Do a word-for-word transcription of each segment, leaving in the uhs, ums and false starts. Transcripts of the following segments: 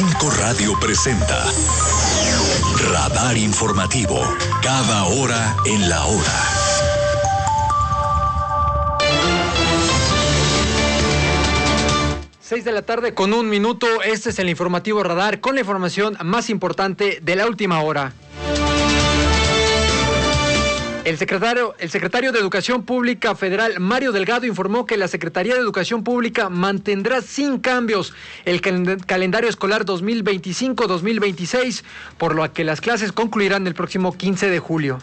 Cinco Radio presenta Radar Informativo, cada hora en la hora. Seis de la tarde con un minuto, este es el informativo Radar con la información más importante de la última hora. El secretario, el secretario de Educación Pública Federal, Mario Delgado, informó que la Secretaría de Educación Pública mantendrá sin cambios el cal- calendario escolar dos mil veinticinco dos mil veintiséis, por lo que las clases concluirán el próximo quince de julio.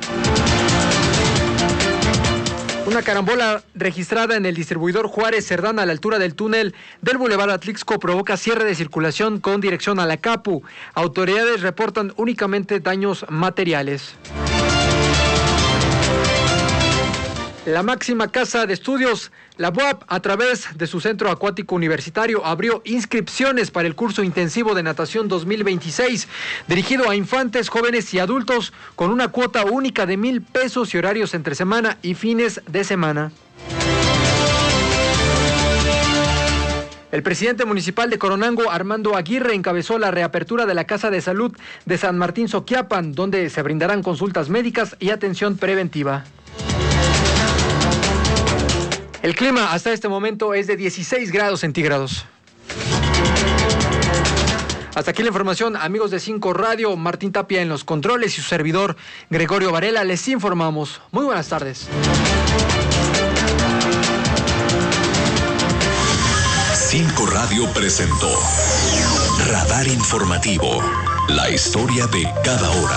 Una carambola registrada en el distribuidor Juárez Cerdán a la altura del túnel del Boulevard Atlixco provoca cierre de circulación con dirección a la Capu. Autoridades reportan únicamente daños materiales. La máxima casa de estudios, la U A P, a través de su centro acuático universitario, abrió inscripciones para el curso intensivo de natación dos mil veintiséis, dirigido a infantes, jóvenes y adultos, con una cuota única de mil pesos y horarios entre semana y fines de semana. El presidente municipal de Coronango, Armando Aguirre, encabezó la reapertura de la Casa de Salud de San Martín Soquiapan, donde se brindarán consultas médicas y atención preventiva. El clima hasta este momento es de dieciséis grados centígrados. Hasta aquí la información, amigos de Cinco Radio. Martín Tapia en los controles y su servidor Gregorio Varela. Les informamos. Muy buenas tardes. Cinco Radio presentó Radar Informativo, la historia de cada hora.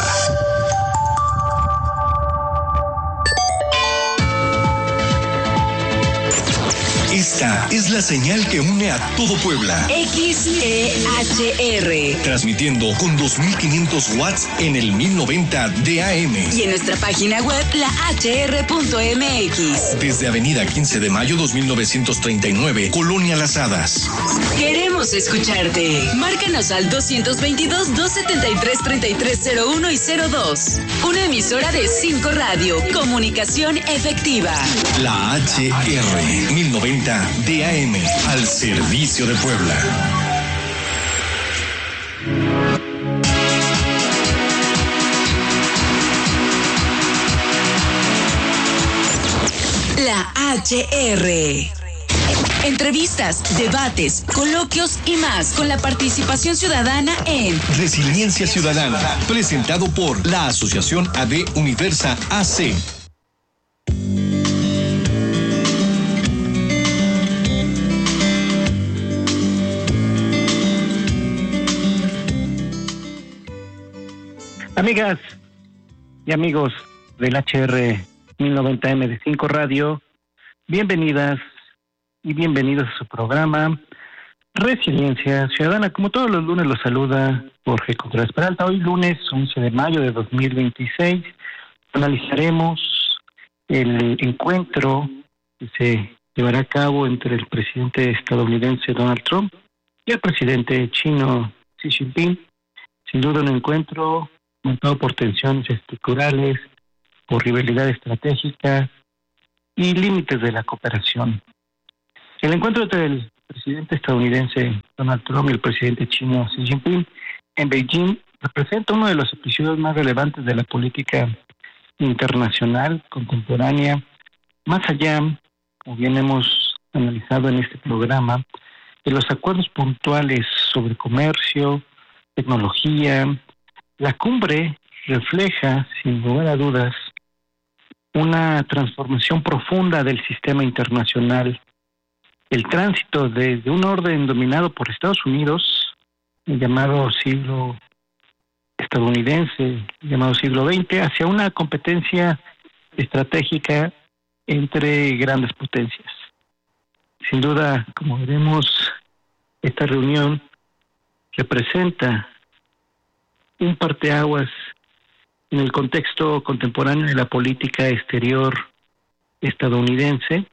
Esta es la señal que une a todo Puebla. X E H R. Transmitiendo con dos mil quinientos watts en el mil noventa de A M. Y en nuestra página web, la H R punto M X. Desde Avenida quince de mayo dos mil novecientos treinta y nueve, Colonia Las Hadas. Queremos escucharte. Márcanos al dos dos dos, dos siete tres, tres tres cero uno y cero dos. Una emisora de Cinco Radio. Comunicación efectiva. La H R mil noventa de A M, al servicio de Puebla. La H R. Entrevistas, debates, coloquios y más con la participación ciudadana en Resiliencia Ciudadana, presentado por la Asociación A D Universa A C. Amigas y amigos del H R mil noventa M de Cinco Radio, bienvenidas y bienvenidos a su programa Resiliencia Ciudadana. Como todos los lunes los saluda Jorge Contreras Peralta. Hoy lunes once de mayo de dos mil veintiséis analizaremos el encuentro que se llevará a cabo entre el presidente estadounidense Donald Trump y el presidente chino Xi Jinping. Sin duda un encuentro marcado por tensiones estructurales, por rivalidad estratégica y límites de la cooperación. El encuentro entre el presidente estadounidense Donald Trump y el presidente chino Xi Jinping en Beijing representa uno de los episodios más relevantes de la política internacional contemporánea, más allá, como bien hemos analizado en este programa, de los acuerdos puntuales sobre comercio, tecnología. La cumbre refleja, sin lugar a dudas, una transformación profunda del sistema internacional, el tránsito desde un orden dominado por Estados Unidos, el llamado siglo estadounidense, el llamado siglo veinte, hacia una competencia estratégica entre grandes potencias. Sin duda, como veremos, esta reunión representa un parteaguas en el contexto contemporáneo de la política exterior estadounidense.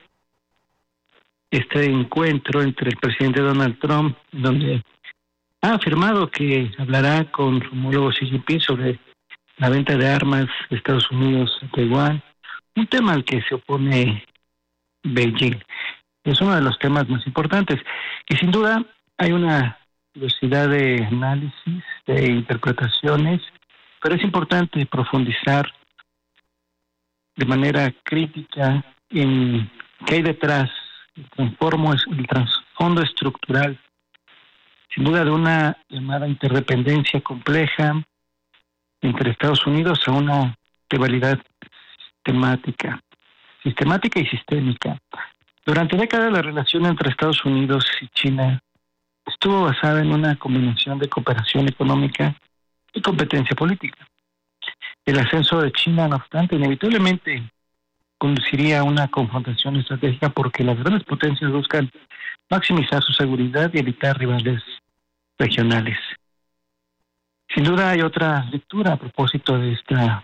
Este encuentro entre el presidente Donald Trump, donde ha afirmado que hablará con su homólogo Xi Jinping sobre la venta de armas de Estados Unidos a Taiwán, un tema al que se opone Beijing. Es uno de los temas más importantes. Y sin duda hay una diversidad de análisis, de interpretaciones, pero es importante profundizar de manera crítica en qué hay detrás, el transformo, el trasfondo estructural, sin duda de una llamada interdependencia compleja entre Estados Unidos a una rivalidad sistemática, sistemática y sistémica. Durante décadas la relación entre Estados Unidos y China estuvo basada en una combinación de cooperación económica y competencia política. El ascenso de China, no obstante, inevitablemente conduciría a una confrontación estratégica porque las grandes potencias buscan maximizar su seguridad y evitar rivales regionales. Sin duda hay otra lectura a propósito de esta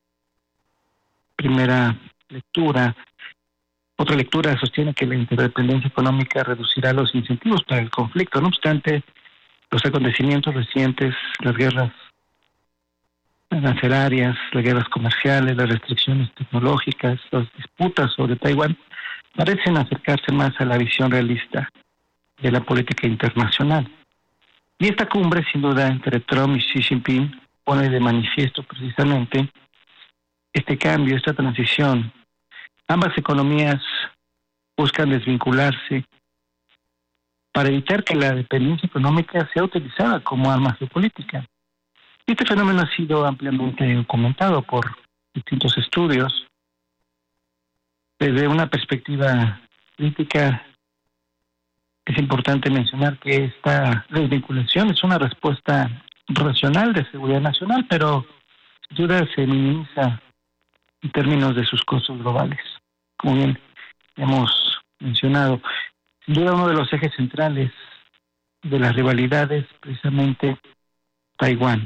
primera lectura. Otra lectura sostiene que la interdependencia económica reducirá los incentivos para el conflicto. No obstante, los acontecimientos recientes, las guerras arancelarias, las guerras comerciales, las restricciones tecnológicas, las disputas sobre Taiwán, parecen acercarse más a la visión realista de la política internacional. Y esta cumbre, sin duda, entre Trump y Xi Jinping, pone de manifiesto precisamente este cambio, esta transición. Ambas economías buscan desvincularse para evitar que la dependencia económica sea utilizada como arma geopolítica. Este fenómeno ha sido ampliamente documentado por distintos estudios. Desde una perspectiva crítica, es importante mencionar que esta desvinculación es una respuesta racional de seguridad nacional, pero sin duda se minimiza en términos de sus costos globales. Como bien hemos mencionado, sin duda uno de los ejes centrales de las rivalidades precisamente Taiwán.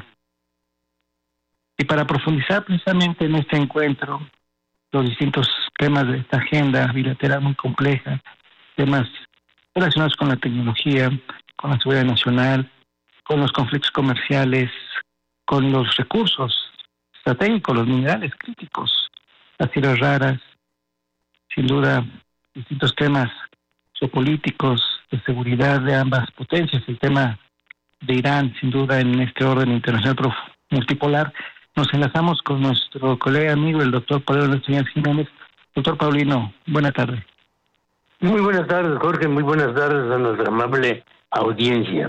Y para profundizar precisamente en este encuentro, los distintos temas de esta agenda bilateral muy compleja, temas relacionados con la tecnología, con la seguridad nacional, con los conflictos comerciales, con los recursos estratégicos, los minerales críticos, las tierras raras, sin duda distintos temas geopolíticos, de seguridad de ambas potencias, el tema de Irán, sin duda en este orden internacional multipolar. Nos enlazamos con nuestro colega amigo, el doctor Paulino Jiménez. Doctor Paulino, buena tarde. Muy buenas tardes, Jorge, muy buenas tardes a nuestra amable audiencia.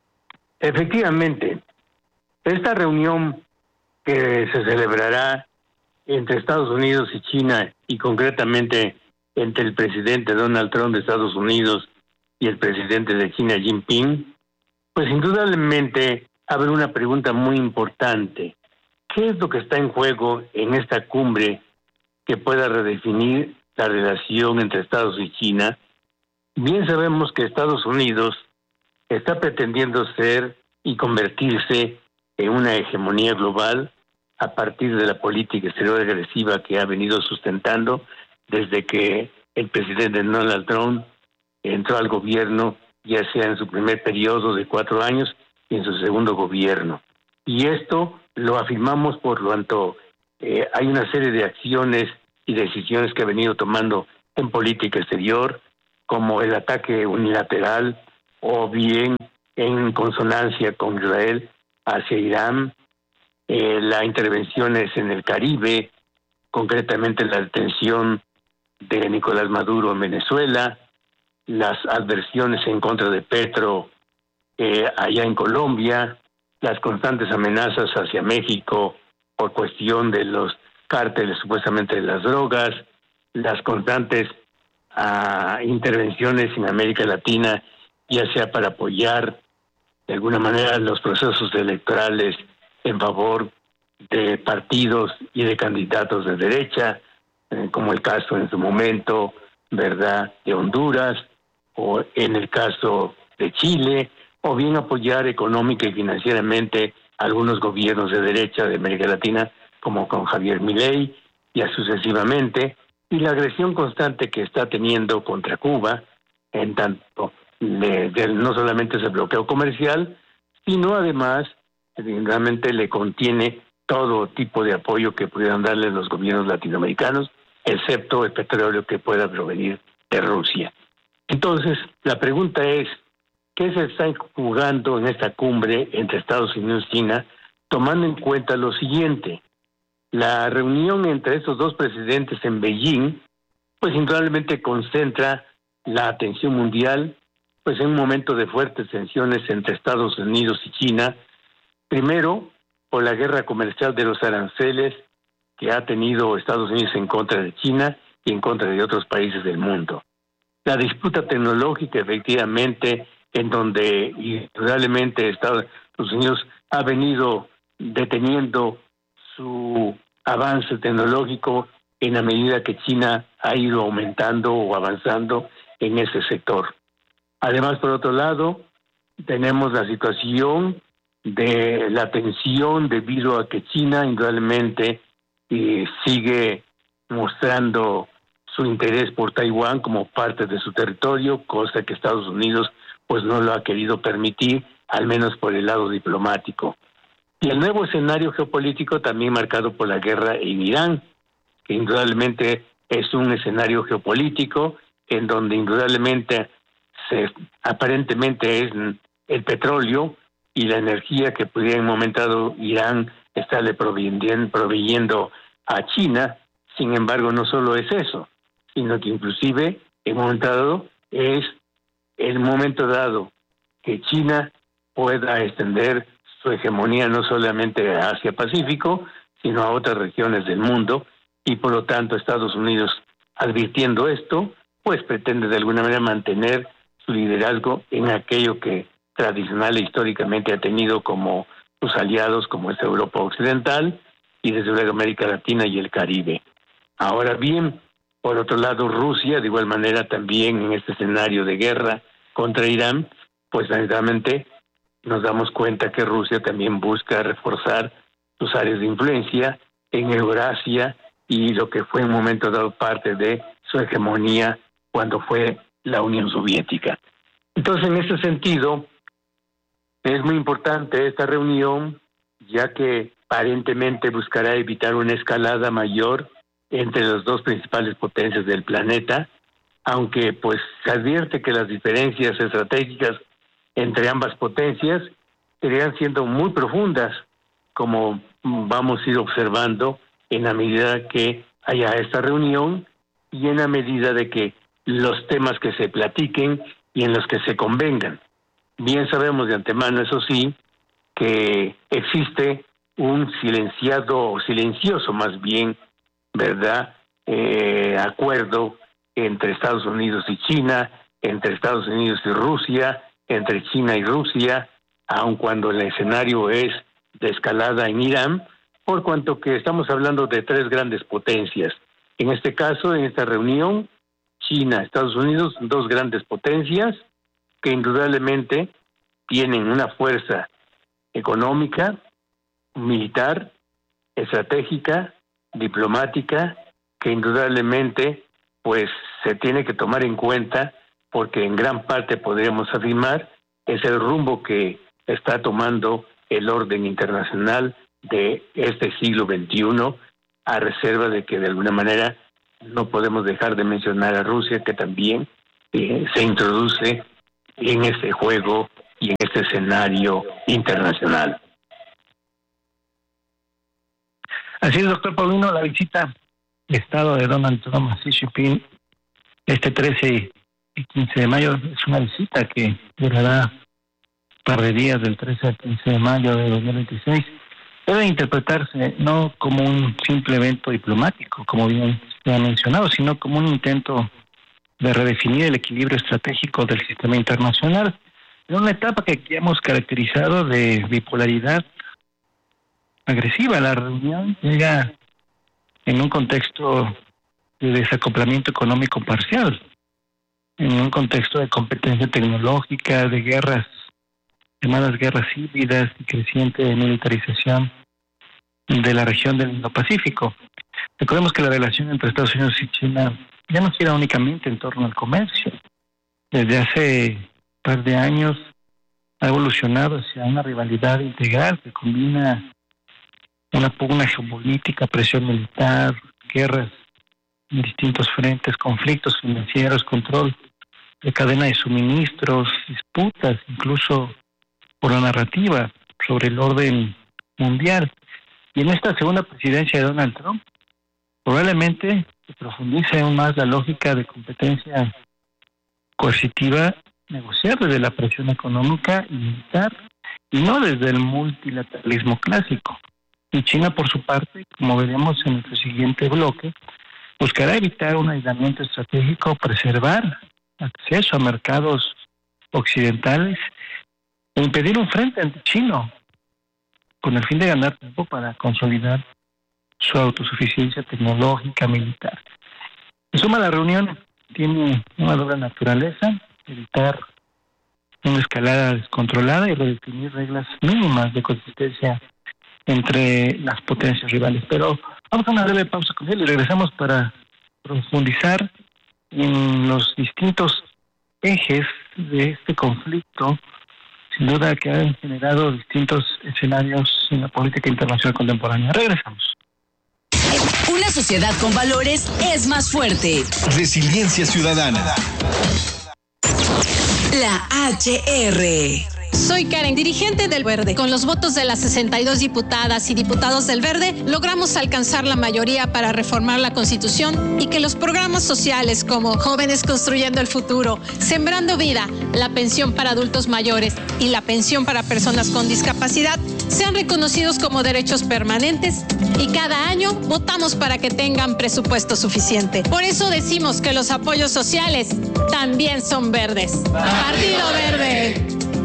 Efectivamente, esta reunión que se celebrará entre Estados Unidos y China, y concretamente entre el presidente Donald Trump de Estados Unidos y el presidente de China, Xi Jinping, pues indudablemente abre una pregunta muy importante. ¿Qué es lo que está en juego en esta cumbre que pueda redefinir la relación entre Estados Unidos y China? Bien sabemos que Estados Unidos está pretendiendo ser y convertirse en una hegemonía global a partir de la política exterior agresiva que ha venido sustentando desde que el presidente Donald Trump entró al gobierno, ya sea en su primer periodo de cuatro años y en su segundo gobierno. Y esto lo afirmamos por cuanto eh, hay una serie de acciones y decisiones que ha venido tomando en política exterior, como el ataque unilateral o bien en consonancia con Israel hacia Irán, eh, las intervenciones en el Caribe, concretamente la detención de Nicolás Maduro en Venezuela, las adversiones en contra de Petro eh, allá en Colombia, las constantes amenazas hacia México por cuestión de los cárteles supuestamente de las drogas, las constantes uh, intervenciones en América Latina, ya sea para apoyar de alguna manera los procesos electorales en favor de partidos y de candidatos de derecha, eh, como el caso en su momento, ¿verdad?, de Honduras, o en el caso de Chile, o bien apoyar económica y financieramente a algunos gobiernos de derecha de América Latina, como con Javier Milei, y así sucesivamente, y la agresión constante que está teniendo contra Cuba, en tanto de, de, no solamente ese bloqueo comercial, sino además realmente le contiene todo tipo de apoyo que pudieran darle los gobiernos latinoamericanos, excepto el petróleo que pueda provenir de Rusia. Entonces, la pregunta es, ¿qué se está jugando en esta cumbre entre Estados Unidos y China? Tomando en cuenta lo siguiente: la reunión entre estos dos presidentes en Beijing, pues indudablemente concentra la atención mundial, pues en un momento de fuertes tensiones entre Estados Unidos y China, primero por la guerra comercial de los aranceles que ha tenido Estados Unidos en contra de China y en contra de otros países del mundo. La disputa tecnológica, efectivamente, en donde indudablemente Estados Unidos ha venido deteniendo su avance tecnológico en la medida que China ha ido aumentando o avanzando en ese sector. Además, por otro lado, tenemos la situación de la tensión debido a que China indudablemente eh, sigue mostrando su interés por Taiwán como parte de su territorio, cosa que Estados Unidos pues no lo ha querido permitir, al menos por el lado diplomático. Y el nuevo escenario geopolítico también marcado por la guerra en Irán, que indudablemente es un escenario geopolítico en donde indudablemente se, aparentemente es el petróleo y la energía que pudiera en un momento dado Irán estarle proveyendo, proveyendo a China. Sin embargo, no solo es eso, sino que inclusive en un momento dado es el momento dado que China pueda extender su hegemonía no solamente a Asia-Pacífico, sino a otras regiones del mundo, y por lo tanto Estados Unidos, advirtiendo esto, pues pretende de alguna manera mantener su liderazgo en aquello que tradicional e históricamente ha tenido como sus aliados, como es Europa Occidental y desde luego América Latina y el Caribe. Ahora bien, por otro lado, Rusia, de igual manera también en este escenario de guerra contra Irán, pues realmente nos damos cuenta que Rusia también busca reforzar sus áreas de influencia en Eurasia y lo que fue en un momento dado parte de su hegemonía cuando fue la Unión Soviética. Entonces, en ese sentido, es muy importante esta reunión, ya que aparentemente buscará evitar una escalada mayor entre las dos principales potencias del planeta, aunque pues se advierte que las diferencias estratégicas entre ambas potencias seguirán siendo muy profundas, como vamos a ir observando en la medida que haya esta reunión y en la medida de que los temas que se platiquen y en los que se convengan. Bien sabemos de antemano, eso sí, que existe un silenciado, o silencioso más bien, ¿verdad?, eh, acuerdo entre Estados Unidos y China, entre Estados Unidos y Rusia, entre China y Rusia, aun cuando el escenario es de escalada en Irán, por cuanto que estamos hablando de tres grandes potencias. En este caso, en esta reunión, China, Estados Unidos, dos grandes potencias que indudablemente tienen una fuerza económica, militar, estratégica, diplomática, que indudablemente pues se tiene que tomar en cuenta porque en gran parte podríamos afirmar es el rumbo que está tomando el orden internacional de este siglo veintiuno, a reserva de que de alguna manera no podemos dejar de mencionar a Rusia, que también eh, se introduce en este juego y en este escenario internacional. Así es, doctor Paulino, la visita de Estado de Donald Trump a Xi Jinping este trece y quince de mayo es una visita que durará un par de días, del trece al quince de mayo de dos mil veintiséis. Debe interpretarse no como un simple evento diplomático, como bien se ha mencionado, sino como un intento de redefinir el equilibrio estratégico del sistema internacional en una etapa que aquí hemos caracterizado de bipolaridad agresiva. La reunión llega en un contexto de desacoplamiento económico parcial, en un contexto de competencia tecnológica, de guerras, llamadas guerras híbridas y creciente militarización de la región del Indo-Pacífico. Recordemos que la relación entre Estados Unidos y China ya no gira únicamente en torno al comercio. Desde hace un par de años ha evolucionado hacia una rivalidad integral que combina una pugna geopolítica, presión militar, guerras en distintos frentes, conflictos financieros, control de cadena de suministros, disputas incluso por la narrativa sobre el orden mundial. Y en esta segunda presidencia de Donald Trump, probablemente se profundice aún más la lógica de competencia coercitiva, negociar desde la presión económica y militar, y no desde el multilateralismo clásico. Y China, por su parte, como veremos en nuestro siguiente bloque, buscará evitar un aislamiento estratégico, preservar acceso a mercados occidentales e impedir un frente antichino, con el fin de ganar tiempo para consolidar su autosuficiencia tecnológica militar. En suma, la reunión tiene una doble naturaleza: evitar una escalada descontrolada y redefinir reglas mínimas de consistencia entre las potencias rivales. Pero vamos a una breve pausa con él y regresamos para profundizar en los distintos ejes de este conflicto, sin duda que han generado distintos escenarios en la política internacional contemporánea. Regresamos. Una sociedad con valores es más fuerte. Resiliencia ciudadana. La H R. Soy Karen, dirigente del Verde. Con los votos de las sesenta y dos diputadas y diputados del Verde, logramos alcanzar la mayoría para reformar la Constitución y que los programas sociales como Jóvenes Construyendo el Futuro, Sembrando Vida, la pensión para adultos mayores y la pensión para personas con discapacidad sean reconocidos como derechos permanentes, y cada año votamos para que tengan presupuesto suficiente. Por eso decimos que los apoyos sociales también son verdes. Partido Verde.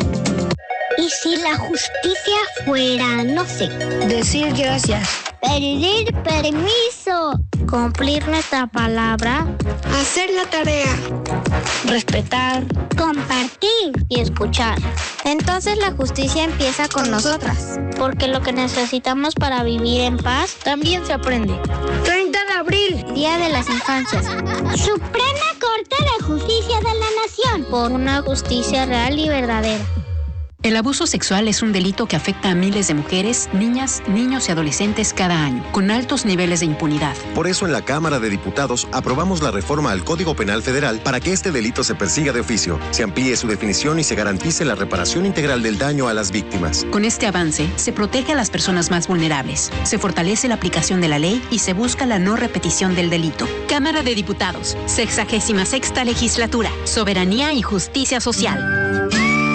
¿Y si la justicia fuera, no sé, decir gracias, pedir permiso, cumplir nuestra palabra, hacer la tarea, respetar, compartir y escuchar? Entonces la justicia empieza con, con nosotras, porque lo que necesitamos para vivir en paz también se aprende. treinta de abril, Día de las Infancias. Suprema Corte de Justicia de la Nación, por una justicia real y verdadera. El abuso sexual es un delito que afecta a miles de mujeres, niñas, niños y adolescentes cada año, con altos niveles de impunidad. Por eso en la Cámara de Diputados aprobamos la reforma al Código Penal Federal para que este delito se persiga de oficio, se amplíe su definición y se garantice la reparación integral del daño a las víctimas. Con este avance, se protege a las personas más vulnerables, se fortalece la aplicación de la ley y se busca la no repetición del delito. Cámara de Diputados, sexagésima sexta legislatura, soberanía y justicia social.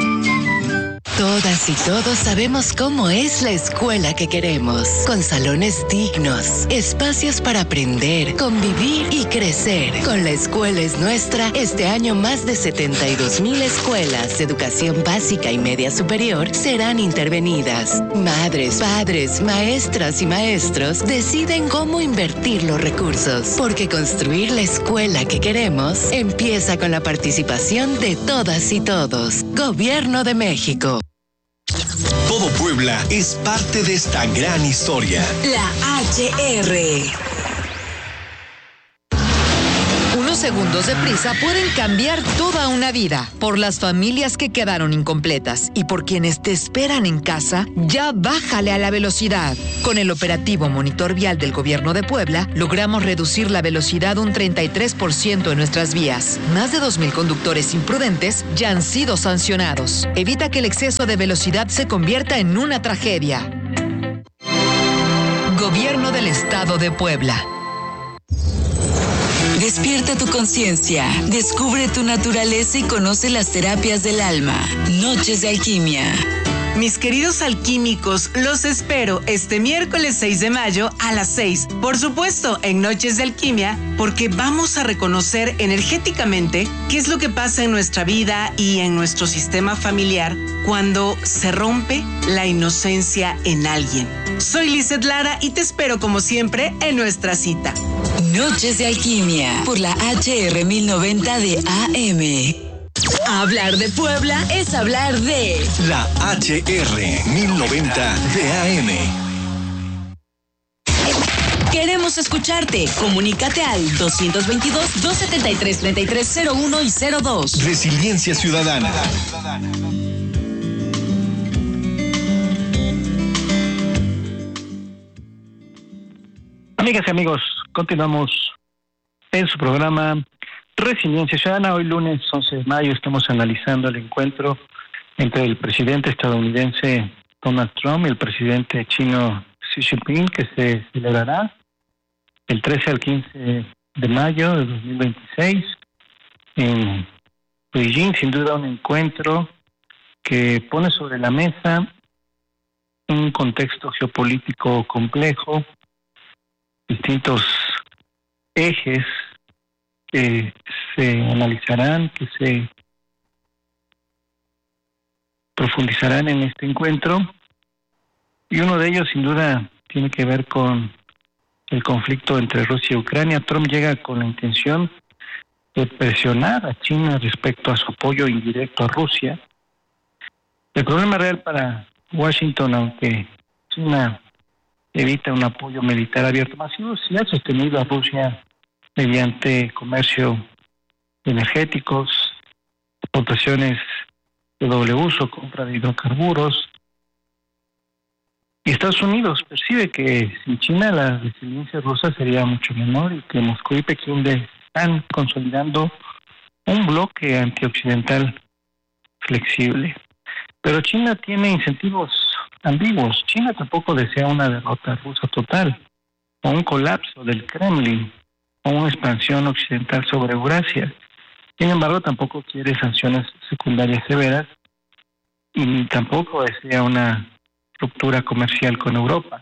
Todas y todos sabemos cómo es la escuela que queremos, con salones dignos, espacios para aprender, convivir y crecer. Con La Escuela es Nuestra, este año más de setenta y dos mil escuelas de educación básica y media superior serán intervenidas. Madres, padres, maestras y maestros deciden cómo invertir los recursos, porque construir la escuela que queremos empieza con la participación de todas y todos. Gobierno de México. Todo Puebla es parte de esta gran historia. La H R. Unos segundos de prisa pueden cambiar toda una vida. Por las familias que quedaron incompletas y por quienes te esperan en casa, ya bájale a la velocidad. Con el operativo Monitor Vial del Gobierno de Puebla, logramos reducir la velocidad un treinta y tres por ciento en nuestras vías. Más de dos mil conductores imprudentes ya han sido sancionados. Evita que el exceso de velocidad se convierta en una tragedia. Gobierno del Estado de Puebla. Despierta tu conciencia, descubre tu naturaleza y conoce las terapias del alma. Noches de Alquimia. Mis queridos alquímicos, los espero este miércoles seis de mayo a las seis. Por supuesto, en Noches de Alquimia, porque vamos a reconocer energéticamente qué es lo que pasa en nuestra vida y en nuestro sistema familiar cuando se rompe la inocencia en alguien. Soy Lizeth Lara y te espero como siempre en nuestra cita. Noches de Alquimia por la H R mil noventa de A M. Hablar de Puebla es hablar de la H R mil noventa de A M. Queremos escucharte. Comunícate al dos veintidós, dos setenta y tres, treinta y tres cero uno y cero dos. Resiliencia ciudadana. Amigas y amigos, continuamos en su programa Resiliencia Ciudadana, hoy lunes once de mayo estamos analizando el encuentro entre el presidente estadounidense Donald Trump y el presidente chino Xi Jinping, que se celebrará el trece al quince de mayo de dos mil veintiséis en Beijing. Sin duda un encuentro que pone sobre la mesa un contexto geopolítico complejo, distintos ejes que se analizarán, que se profundizarán en este encuentro, y uno de ellos sin duda tiene que ver con el conflicto entre Rusia y Ucrania. Trump llega con la intención de presionar a China respecto a su apoyo indirecto a Rusia. El problema real para Washington, aunque China evita un apoyo militar abierto masivo, sí ha sostenido a Rusia mediante comercio de energéticos, exportaciones de doble uso, compra de hidrocarburos. Y Estados Unidos percibe que sin China la resiliencia rusa sería mucho menor y que Moscú y Pekín están consolidando un bloque antioccidental flexible. Pero China tiene incentivos ambiguos. China tampoco desea una derrota rusa total, o un colapso del Kremlin, o una expansión occidental sobre Eurasia. Sin embargo, tampoco quiere sanciones secundarias severas y tampoco desea una ruptura comercial con Europa.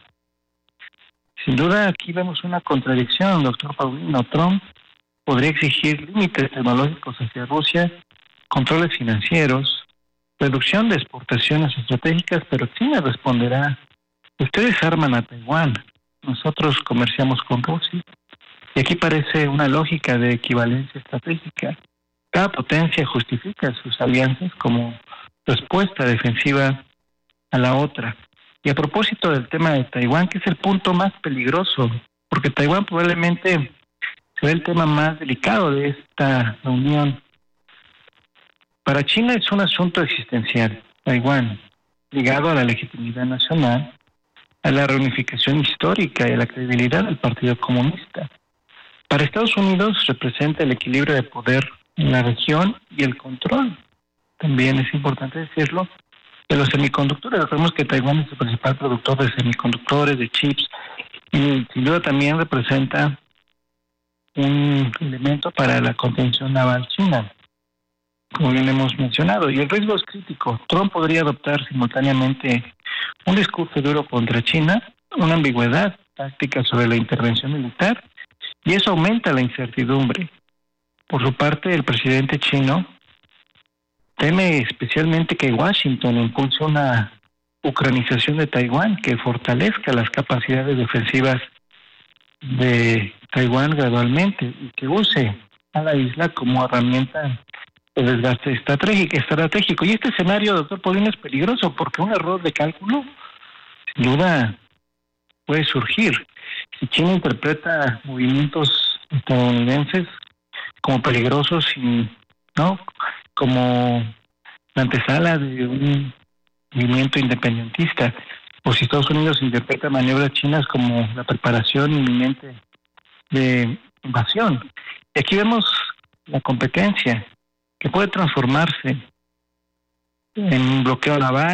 Sin duda, aquí vemos una contradicción, doctor Paulino. Trump podría exigir límites tecnológicos hacia Rusia, controles financieros, reducción de exportaciones estratégicas, pero China responderá: ustedes arman a Taiwán, nosotros comerciamos con Rusia. Y aquí parece una lógica de equivalencia estratégica. Cada potencia justifica sus alianzas como respuesta defensiva a la otra. Y a propósito del tema de Taiwán, que es el punto más peligroso, porque Taiwán probablemente será el tema más delicado de esta reunión. Para China es un asunto existencial. Taiwán, ligado a la legitimidad nacional, a la reunificación histórica y a la credibilidad del Partido Comunista. Para Estados Unidos representa el equilibrio de poder en la región y el control, también es importante decirlo, de los semiconductores. Recordemos que Taiwán es el principal productor de semiconductores, de chips, y sin duda también representa un elemento para la contención naval china, como bien hemos mencionado. Y el riesgo es crítico. Trump podría adoptar simultáneamente un discurso duro contra China, una ambigüedad táctica sobre la intervención militar, y eso aumenta la incertidumbre. Por su parte, el presidente chino teme especialmente que Washington impulse una ucranización de Taiwán que fortalezca las capacidades defensivas de Taiwán gradualmente y que use a la isla como herramienta de desgaste estratégico. estratégico. Y este escenario, doctor Paulino, es peligroso porque un error de cálculo sin duda puede surgir. Si China interpreta movimientos estadounidenses como peligrosos y no como la antesala de un movimiento independentista, o si Estados Unidos interpreta maniobras chinas como la preparación inminente de invasión. Y aquí vemos la competencia que puede transformarse en un bloqueo naval